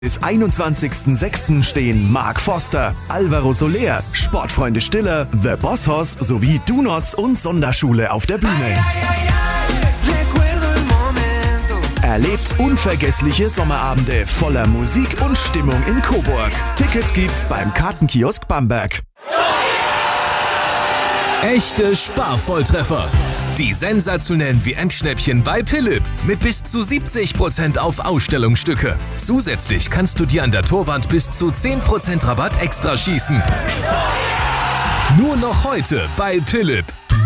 Bis 21.06. stehen Mark Forster, Alvaro Soler, Sportfreunde Stiller, The Boss Hoss sowie Do Nots und Sonderschule auf der Bühne. Erlebt unvergessliche Sommerabende voller Musik und Stimmung in Coburg. Tickets gibt's beim Kartenkiosk Bamberg. Echte Sparvolltreffer. Die sensationellen WM-Schnäppchen bei Philipp mit bis zu 70% auf Ausstellungsstücke. Zusätzlich kannst du dir an der Torwand bis zu 10% Rabatt extra schießen. Nur noch heute bei Philipp.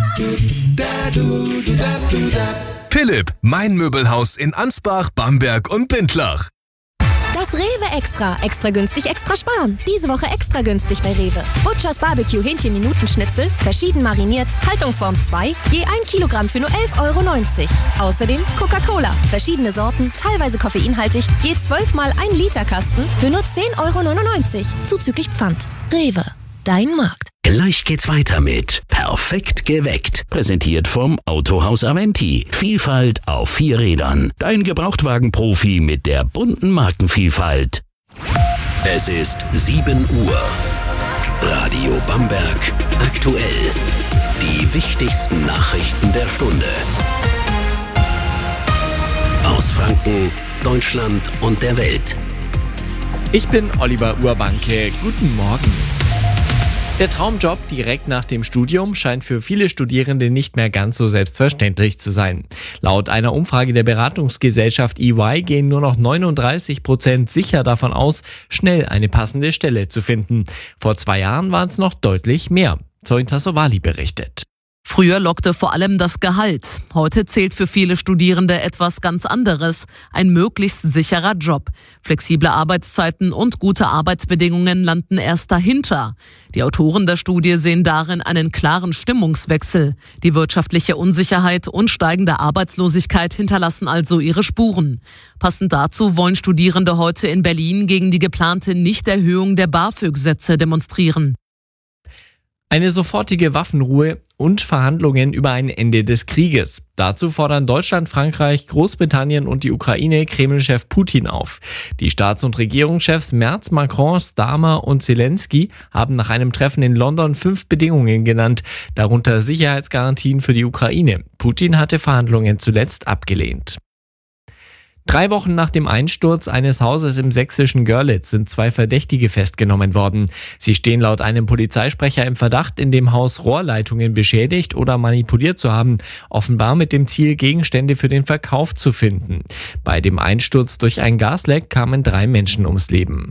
Philipp, mein Möbelhaus in Ansbach, Bamberg und Bindlach. Das Rewe Extra. Extra günstig, extra sparen. Diese Woche extra günstig bei Rewe. Butchers Barbecue Hähnchen-Minutenschnitzel, verschieden mariniert, Haltungsform 2, je 1 Kilogramm für nur 11,90 €. Außerdem Coca-Cola, verschiedene Sorten, teilweise koffeinhaltig, je 12 mal 1 Liter Kasten für nur 10,99 €. Zuzüglich Pfand. Rewe, dein Markt. Gleich geht's weiter mit Perfekt geweckt. Präsentiert vom Autohaus Aventi. Vielfalt auf 4 Rädern. Dein Gebrauchtwagenprofi mit der bunten Markenvielfalt. Es ist 7 Uhr. Radio Bamberg aktuell. Die wichtigsten Nachrichten der Stunde. Aus Franken, Deutschland und der Welt. Ich bin Oliver Urbanke. Guten Morgen. Der Traumjob direkt nach dem Studium scheint für viele Studierende nicht mehr ganz so selbstverständlich zu sein. Laut einer Umfrage der Beratungsgesellschaft EY gehen nur noch 39% sicher davon aus, schnell eine passende Stelle zu finden. Vor 2 Jahren waren es noch deutlich mehr. Zoin Tassovali berichtet. Früher lockte vor allem das Gehalt. Heute zählt für viele Studierende etwas ganz anderes: ein möglichst sicherer Job. Flexible Arbeitszeiten und gute Arbeitsbedingungen landen erst dahinter. Die Autoren der Studie sehen darin einen klaren Stimmungswechsel. Die wirtschaftliche Unsicherheit und steigende Arbeitslosigkeit hinterlassen also ihre Spuren. Passend dazu wollen Studierende heute in Berlin gegen die geplante Nichterhöhung der BAföG-Sätze demonstrieren. Eine sofortige Waffenruhe und Verhandlungen über ein Ende des Krieges. Dazu fordern Deutschland, Frankreich, Großbritannien und die Ukraine Kreml-Chef Putin auf. Die Staats- und Regierungschefs Merz, Macron, Starmer und Zelensky haben nach einem Treffen in London 5 Bedingungen genannt, darunter Sicherheitsgarantien für die Ukraine. Putin hatte Verhandlungen zuletzt abgelehnt. 3 Wochen nach dem Einsturz eines Hauses im sächsischen Görlitz sind 2 Verdächtige festgenommen worden. Sie stehen laut einem Polizeisprecher im Verdacht, in dem Haus Rohrleitungen beschädigt oder manipuliert zu haben, offenbar mit dem Ziel, Gegenstände für den Verkauf zu finden. Bei dem Einsturz durch ein Gasleck kamen 3 Menschen ums Leben.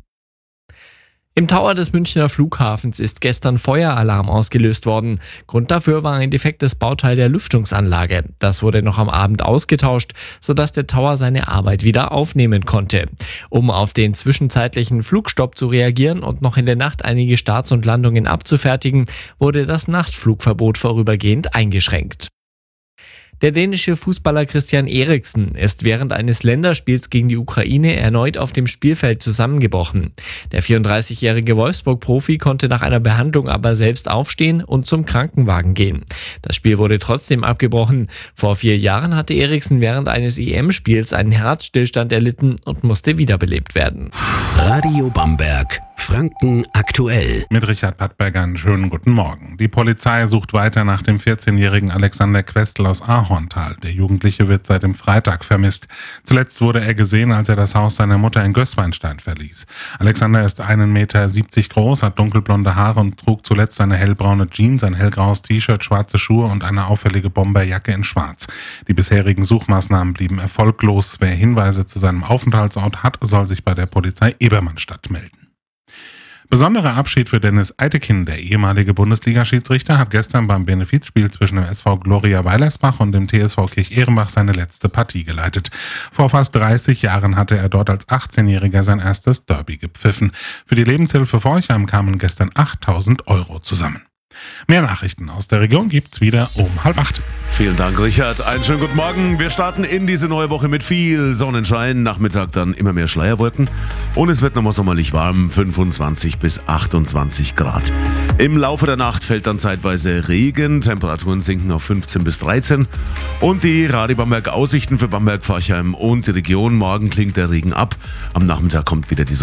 Im Tower des Münchner Flughafens ist gestern Feueralarm ausgelöst worden. Grund dafür war ein defektes Bauteil der Lüftungsanlage. Das wurde noch am Abend ausgetauscht, sodass der Tower seine Arbeit wieder aufnehmen konnte. Um auf den zwischenzeitlichen Flugstopp zu reagieren und noch in der Nacht einige Starts und Landungen abzufertigen, wurde das Nachtflugverbot vorübergehend eingeschränkt. Der dänische Fußballer Christian Eriksen ist während eines Länderspiels gegen die Ukraine erneut auf dem Spielfeld zusammengebrochen. Der 34-jährige Wolfsburg-Profi konnte nach einer Behandlung aber selbst aufstehen und zum Krankenwagen gehen. Das Spiel wurde trotzdem abgebrochen. Vor 4 Jahren hatte Eriksen während eines EM-Spiels einen Herzstillstand erlitten und musste wiederbelebt werden. Radio Bamberg. Franken aktuell. Mit Richard Pattberger einen schönen guten Morgen. Die Polizei sucht weiter nach dem 14-jährigen Alexander Questel aus Ahorntal. Der Jugendliche wird seit dem Freitag vermisst. Zuletzt wurde er gesehen, als er das Haus seiner Mutter in Gößweinstein verließ. Alexander ist 1,70 Meter groß, hat dunkelblonde Haare und trug zuletzt eine hellbraune Jeans, ein hellgraues T-Shirt, schwarze Schuhe und eine auffällige Bomberjacke in schwarz. Die bisherigen Suchmaßnahmen blieben erfolglos. Wer Hinweise zu seinem Aufenthaltsort hat, soll sich bei der Polizei Ebermannstadt melden. Besonderer Abschied für Dennis Eitekin, der ehemalige Bundesliga-Schiedsrichter, hat gestern beim Benefizspiel zwischen dem SV Gloria Weilersbach und dem TSV Kirch-Ehrenbach seine letzte Partie geleitet. Vor fast 30 Jahren hatte er dort als 18-Jähriger sein erstes Derby gepfiffen. Für die Lebenshilfe Forchheim kamen gestern 8.000 € zusammen. Mehr Nachrichten aus der Region gibt's wieder um 7:30. Vielen Dank, Richard. Einen schönen guten Morgen. Wir starten in diese neue Woche mit viel Sonnenschein. Nachmittag dann immer mehr Schleierwolken. Und es wird nochmal sommerlich warm, 25 bis 28 Grad. Im Laufe der Nacht fällt dann zeitweise Regen. Temperaturen sinken auf 15 bis 13. Und die Radio Bamberg Aussichten für Bamberg, Forchheim und die Region. Morgen klingt der Regen ab. Am Nachmittag kommt wieder die Sonne.